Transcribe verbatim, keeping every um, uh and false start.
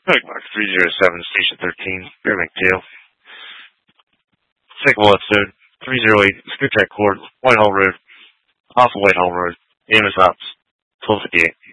Medic Mark three zero seven, Station thirteen, Bear McDale. Cycle episode three zero eight, Screw Track Court, Whitehall Road, off of Whitehall Road, Amos Ops, twelve fifty-eight.